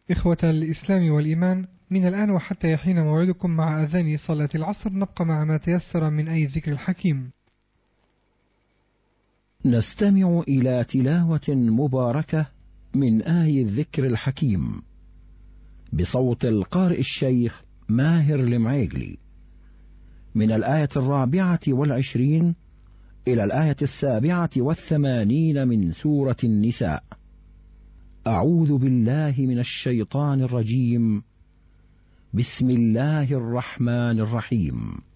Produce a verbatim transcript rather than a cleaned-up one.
إخوة الإسلام والإيمان، من الآن وحتى يحين موعدكم مع أذان صلاة العصر نبقى مع ما تيسر من آي الذكر الحكيم. نستمع إلى تلاوة مباركة من آي الذكر الحكيم بصوت القارئ الشيخ ماهر المعيقلي، من الآية الرابعة والعشرين إلى الآية السابعة والثمانين من سورة النساء. أعوذ بالله من الشيطان الرجيم. بسم الله الرحمن الرحيم.